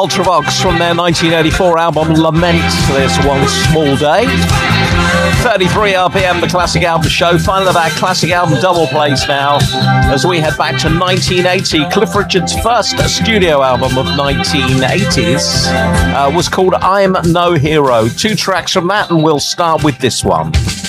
Ultravox from their 1984 album Lament. There's One Small Day. 33 RPM, the Classic Album Show. Final of our Classic Album double plays now as we head back to 1980. Cliff Richard's first studio album of 1980s was called I'm No Hero. 2 tracks from that, and we'll start with this one.